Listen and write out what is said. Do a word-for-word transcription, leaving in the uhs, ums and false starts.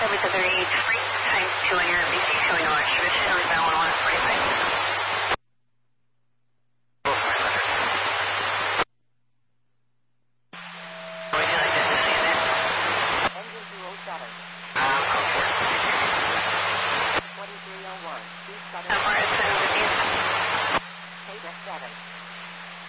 seven seven eight, three times two on your M B C showing no extra. Showing that one